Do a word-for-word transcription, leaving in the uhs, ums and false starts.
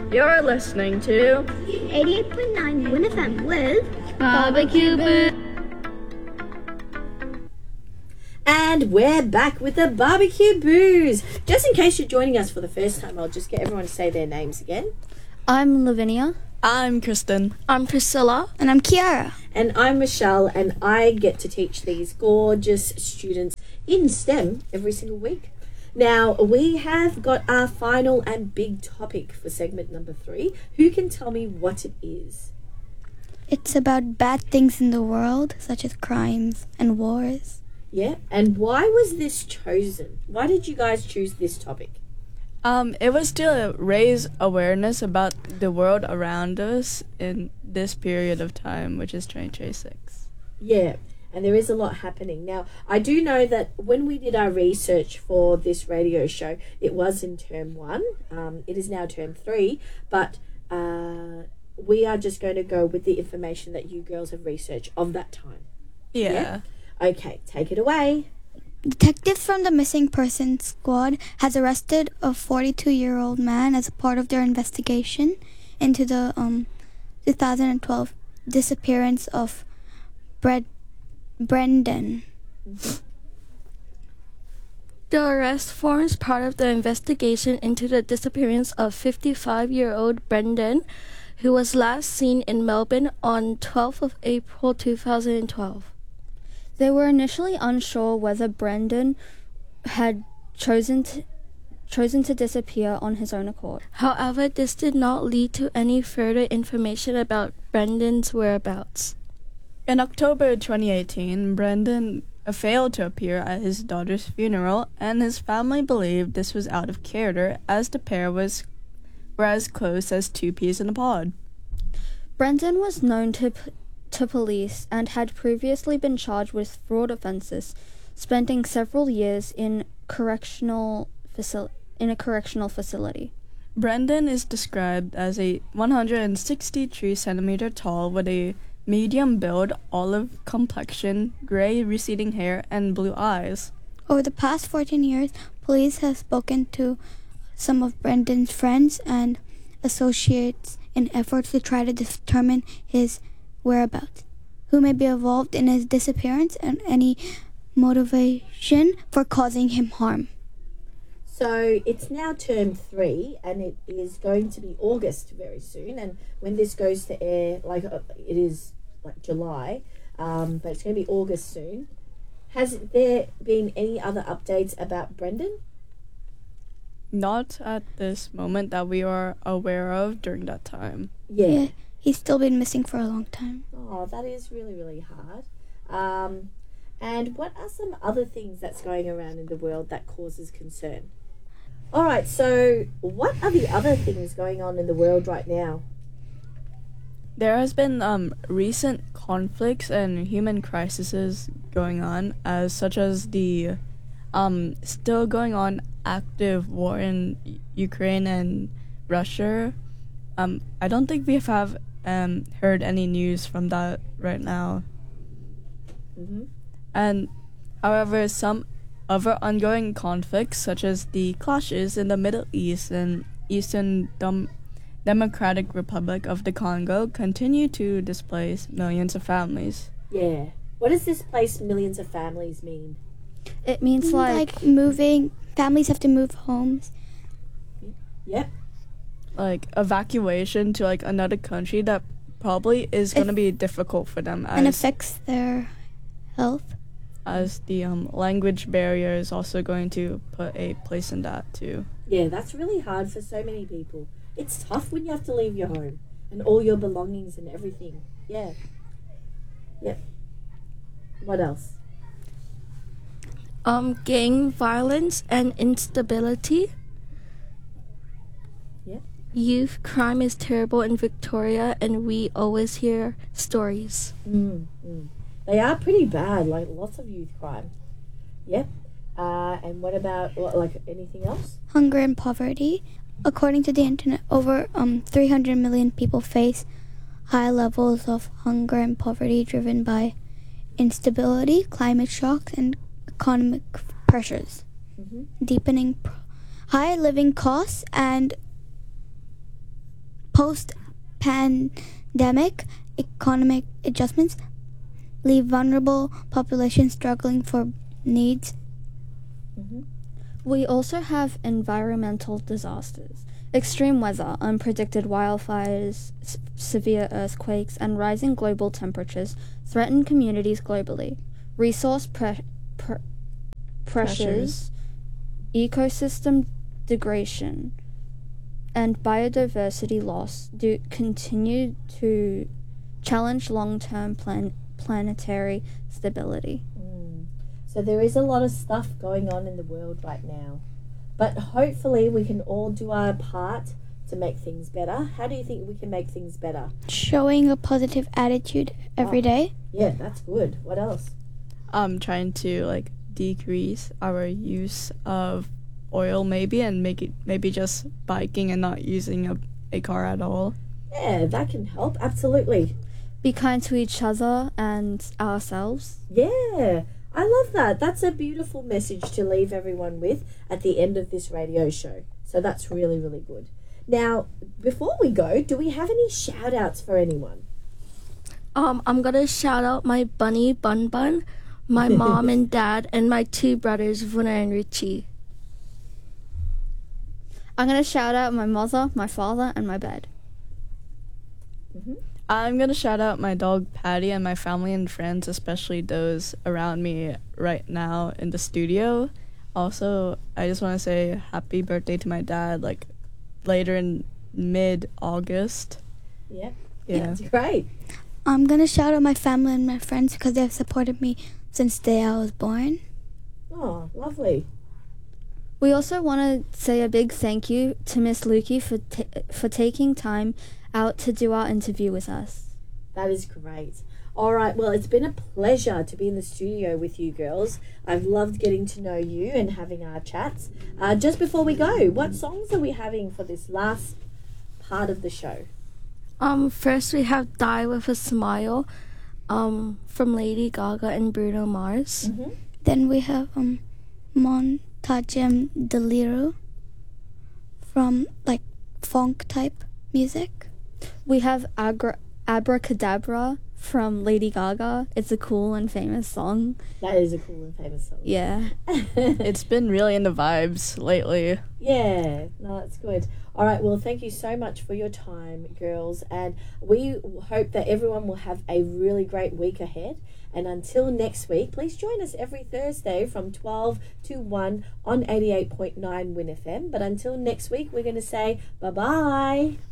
You're listening to eighty-eight point nine Win F M with Barbecue Booze. And we're back with the Barbecue Booze. Just in case you're joining us for the first time, I'll just get everyone to say their names again. I'm Lavinia. I'm Kristen. I'm Priscilla. And I'm Kiara. And I'm Michelle, and I get to teach these gorgeous students in STEM every single week. Now, we have got our final and big topic for segment number three. Who can tell me what it is? It's about bad things in the world, such as crimes and wars. Yeah, and why was this chosen? Why did you guys choose this topic? Um, it was to raise awareness about the world around us in this period of time, which is twenty twenty-six. Yeah, and there is a lot happening. Now, I do know that when we did our research for this radio show, it was in term one. Um, it is now term three, but uh, we are just going to go with the information that you girls have researched of that time. Yeah. yeah? Okay, take it away. Detectives from the Missing Persons Squad has arrested a forty-two-year-old man as a part of their investigation into the um, two thousand twelve disappearance of Bre- Brendan. The arrest forms part of the investigation into the disappearance of fifty-five-year-old Brendan, who was last seen in Melbourne on twelfth of April two thousand twelve. They were initially unsure whether Brendan had chosen to, chosen to disappear on his own accord. However, this did not lead to any further information about Brendan's whereabouts. In October twenty eighteen, Brendan failed to appear at his daughter's funeral, and his family believed this was out of character, as the pair was were as close as two peas in a pod. Brendan was known to p- to police and had previously been charged with fraud offences, spending several years in correctional facil- in a correctional facility. Brendan is described as a one hundred sixty-three centimeter tall with a medium build, olive complexion, grey receding hair, and blue eyes. Over the past fourteen years, police have spoken to some of Brendan's friends and associates in efforts to try to determine his whereabouts, who may be involved in his disappearance, and any motivation for causing him harm. So it's now term three, and it is going to be August very soon. And when this goes to air, like uh, it is like July, um, but it's going to be August soon. Has there been any other updates about Brendan? Not at this moment that we are aware of during that time. Yeah. yeah. He's still been missing for a long time. Oh, that is really, really hard. Um, and what are some other things that's going around in the world that causes concern? All right, so what are the other things going on in the world right now? There has been um, recent conflicts and human crises going on, as such as the um, still going on active war in Ukraine and Russia. Um, I don't think we have um, heard any news from that right now. Mm-hmm. And however, some other ongoing conflicts, such as the clashes in the Middle East and Eastern Dem- Democratic Republic of the Congo, continue to displace millions of families. Yeah. What does displace millions of families mean? It means like, like moving, families have to move homes. Yep. Like evacuation to like another country that probably is going to be difficult for them, And as affects their health. as the um, language barrier is also going to put a place in that too. Yeah, that's really hard for so many people. It's tough when you have to leave your home and all your belongings and everything. Yeah. Yep. What else? Um, gang violence and instability. Yeah. Youth crime is terrible in Victoria, and we always hear stories. Mm, mm. They are pretty bad, like lots of youth crime. Yep. Uh, and what about, what, like, anything else? Hunger and poverty. According to the internet, over um, three hundred million people face high levels of hunger and poverty driven by instability, climate shocks, and economic pressures. Mm-hmm. Deepening pro- high living costs and post-pandemic economic adjustments leave vulnerable populations struggling for needs. Mm-hmm. We also have environmental disasters. Extreme weather, unpredicted wildfires, s- severe earthquakes, and rising global temperatures threaten communities globally. Resource pre- pre- pressures, ecosystem degradation, and biodiversity loss do continue to challenge long-term plan- planetary stability. Mm. So there is a lot of stuff going on in the world right now. But hopefully we can all do our part to make things better. How do you think we can make things better? Showing a positive attitude every Oh. day. Yeah, that's good. What else? Um, trying to like decrease our use of oil maybe and make it maybe just biking and not using a, a car at all. Yeah, that can help. Absolutely. Be kind to each other and ourselves. Yeah, I love that. That's a beautiful message to leave everyone with at the end of this radio show. So that's really, really good. Now, before we go, do we have any shout outs for anyone? Um, I'm gonna shout out my bunny Bun Bun, my mom and dad, and my two brothers Vuna and Richie. I'm going to shout out my mother, my father, and my bed. Mm-hmm. I'm gonna shout out my dog Patty and my family and friends, especially those around me right now in the studio. Also, I just want to say happy birthday to my dad, like later in mid-August. Yeah. Yeah. That's great. I'm gonna shout out my family and my friends because they've supported me since the day I was born. Oh, lovely. We also want to say a big thank you to Miss Lukey for ta- for taking time out to do our interview with us. That is great. All right, well, it's been a pleasure to be in the studio with you girls. I've loved getting to know you and having our chats. Uh, just before we go, what songs are we having for this last part of the show? Um, first we have Die With A Smile, um, from Lady Gaga and Bruno Mars. Mm-hmm. Then we have um, Montagem Deliro from like funk type music. We have Agra- Abracadabra from Lady Gaga. It's a cool and famous song. That is a cool and famous song. Yeah. It's been really in the vibes lately. Yeah, no, that's good. All right, well, thank you so much for your time, girls, and we hope that everyone will have a really great week ahead. And until next week, please join us every Thursday from twelve to one on eighty-eight point nine Win F M. But until next week, we're going to say bye-bye.